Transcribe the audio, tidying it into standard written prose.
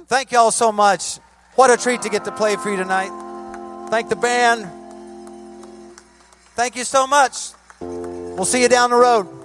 Thank you all so much. What a treat to get to play for you tonight. Thank the band. Thank you so much. We'll see you down the road.